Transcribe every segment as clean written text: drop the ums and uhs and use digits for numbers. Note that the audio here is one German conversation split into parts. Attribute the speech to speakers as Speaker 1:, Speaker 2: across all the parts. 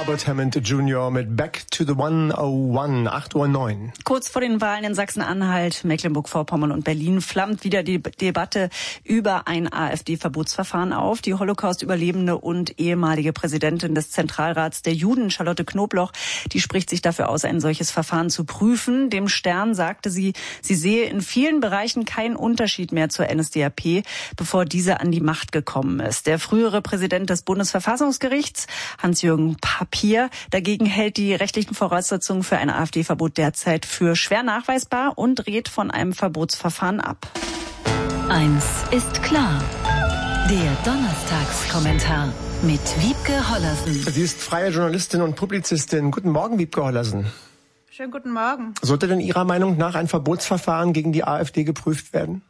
Speaker 1: Robert Hammond Jr. mit Back to the 101, 8:09 Uhr.
Speaker 2: Kurz vor den Wahlen in Sachsen-Anhalt, Mecklenburg-Vorpommern und Berlin flammt wieder die Debatte über ein AfD-Verbotsverfahren auf. Die Holocaust-Überlebende und ehemalige Präsidentin des Zentralrats der Juden, Charlotte Knobloch, die spricht sich dafür aus, ein solches Verfahren zu prüfen. Dem Stern sagte sie, sie sehe in vielen Bereichen keinen Unterschied mehr zur NSDAP, bevor diese an die Macht gekommen ist. Der frühere Präsident des Bundesverfassungsgerichts, Hans-Jürgen Papier, dagegen hält die rechtlichen Voraussetzungen für ein AfD-Verbot derzeit für schwer nachweisbar und rät von einem Verbotsverfahren ab.
Speaker 3: Eins ist klar. Der Donnerstagskommentar mit Wiebke Hollersen.
Speaker 1: Sie ist freie Journalistin und Publizistin. Guten Morgen, Wiebke Hollersen.
Speaker 4: Schönen guten Morgen.
Speaker 1: Sollte denn Ihrer Meinung nach ein Verbotsverfahren gegen die AfD geprüft werden?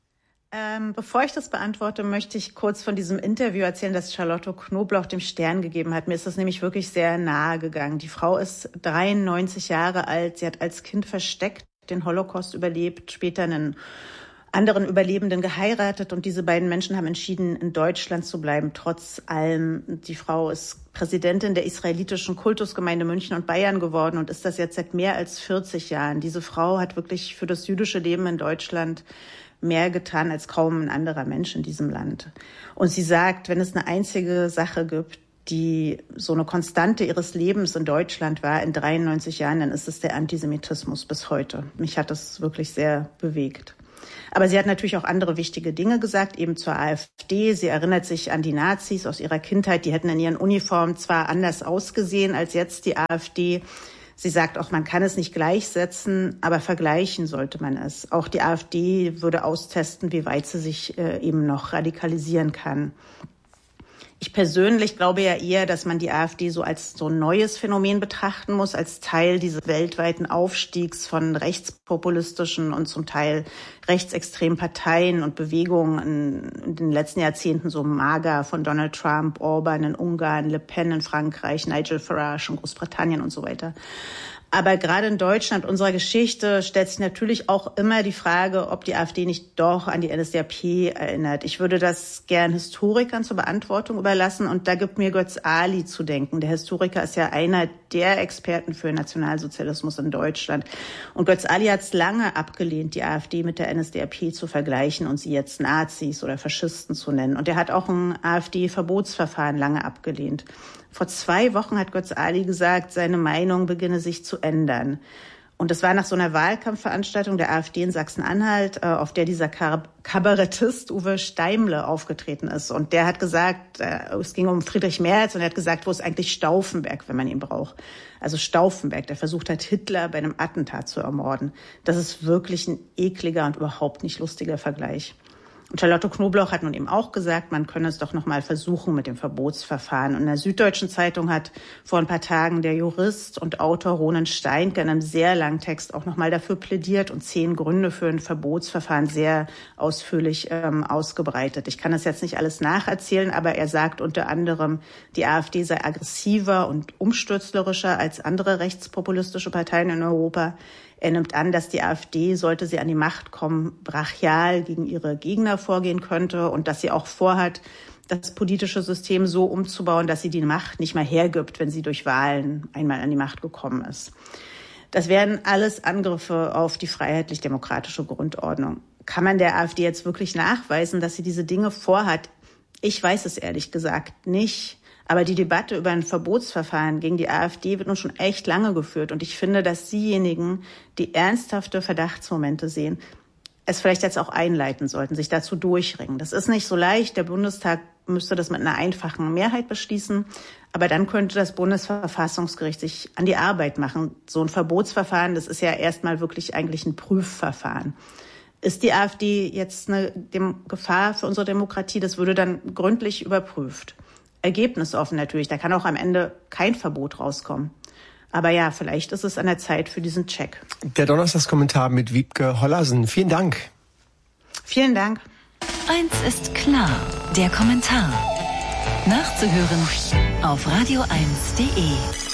Speaker 4: Bevor ich das beantworte, möchte ich kurz von diesem Interview erzählen, das Charlotte Knobloch dem Stern gegeben hat. Mir ist das nämlich wirklich sehr nahe gegangen. Die Frau ist 93 Jahre alt. Sie hat als Kind versteckt den Holocaust überlebt, später einen anderen Überlebenden geheiratet. Und diese beiden Menschen haben entschieden, in Deutschland zu bleiben, trotz allem. Die Frau ist Präsidentin der israelitischen Kultusgemeinde München und Bayern geworden und ist das jetzt seit mehr als 40 Jahren. Diese Frau hat wirklich für das jüdische Leben in Deutschland mehr getan als kaum ein anderer Mensch in diesem Land. Und sie sagt, wenn es eine einzige Sache gibt, die so eine Konstante ihres Lebens in Deutschland war in 93 Jahren, dann ist es der Antisemitismus bis heute. Mich hat das wirklich sehr bewegt. Aber sie hat natürlich auch andere wichtige Dinge gesagt, eben zur AfD. Sie erinnert sich an die Nazis aus ihrer Kindheit. Die hätten in ihren Uniformen zwar anders ausgesehen als jetzt die AfD. Sie sagt auch, man kann es nicht gleichsetzen, aber vergleichen sollte man es. Auch die AfD würde austesten, wie weit sie sich eben noch radikalisieren kann. Ich persönlich glaube ja eher, dass man die AfD so als so ein neues Phänomen betrachten muss, als Teil dieses weltweiten Aufstiegs von rechtspopulistischen und zum Teil rechtsextremen Parteien und Bewegungen in den letzten Jahrzehnten, so MAGA von Donald Trump, Orban in Ungarn, Le Pen in Frankreich, Nigel Farage in Großbritannien und so weiter. Aber gerade in Deutschland, unserer Geschichte, stellt sich natürlich auch immer die Frage, ob die AfD nicht doch an die NSDAP erinnert. Ich würde das gern Historikern zur Beantwortung überlassen. Und da gibt mir Götz Ali zu denken. Der Historiker ist ja einer der Experten für Nationalsozialismus in Deutschland. Und Götz Ali hat es lange abgelehnt, die AfD mit der NSDAP zu vergleichen und sie jetzt Nazis oder Faschisten zu nennen. Und er hat auch ein AfD-Verbotsverfahren lange abgelehnt. Vor 2 Wochen hat Götz Ali gesagt, seine Meinung beginne sich zu ändern. Und das war nach so einer Wahlkampfveranstaltung der AfD in Sachsen-Anhalt, auf der dieser Kabarettist Uwe Steimle aufgetreten ist. Und der hat gesagt, es ging um Friedrich Merz und er hat gesagt, wo ist eigentlich Stauffenberg, wenn man ihn braucht. Also Stauffenberg, der versucht hat, Hitler bei einem Attentat zu ermorden. Das ist wirklich ein ekliger und überhaupt nicht lustiger Vergleich. Und Charlotte Knobloch hat nun eben auch gesagt, man könne es doch noch mal versuchen mit dem Verbotsverfahren. Und in der Süddeutschen Zeitung hat vor ein paar Tagen der Jurist und Autor Ronen Steinke in einem sehr langen Text auch noch mal dafür plädiert und 10 Gründe für ein Verbotsverfahren sehr ausführlich ausgebreitet. Ich kann das jetzt nicht alles nacherzählen, aber er sagt unter anderem, die AfD sei aggressiver und umstürzlerischer als andere rechtspopulistische Parteien in Europa. Er nimmt an, dass die AfD, sollte sie an die Macht kommen, brachial gegen ihre Gegner vorgehen könnte und dass sie auch vorhat, das politische System so umzubauen, dass sie die Macht nicht mehr hergibt, wenn sie durch Wahlen einmal an die Macht gekommen ist. Das wären alles Angriffe auf die freiheitlich-demokratische Grundordnung. Kann man der AfD jetzt wirklich nachweisen, dass sie diese Dinge vorhat? Ich weiß es ehrlich gesagt nicht. Aber die Debatte über ein Verbotsverfahren gegen die AfD wird nun schon echt lange geführt. Und ich finde, dass diejenigen, die ernsthafte Verdachtsmomente sehen, es vielleicht jetzt auch einleiten sollten, sich dazu durchringen. Das ist nicht so leicht. Der Bundestag müsste das mit einer einfachen Mehrheit beschließen. Aber dann könnte das Bundesverfassungsgericht sich an die Arbeit machen. So ein Verbotsverfahren, das ist ja erstmal wirklich eigentlich ein Prüfverfahren. Ist die AfD jetzt eine Gefahr für unsere Demokratie? Das würde dann gründlich überprüft. Ergebnisoffen natürlich, da kann auch am Ende kein Verbot rauskommen. Aber ja, vielleicht ist es an der Zeit für diesen Check.
Speaker 1: Der Donnerstagskommentar mit Wiebke Hollersen. Vielen Dank.
Speaker 4: Vielen Dank.
Speaker 3: Eins ist klar, der Kommentar. Nachzuhören auf radio1.de.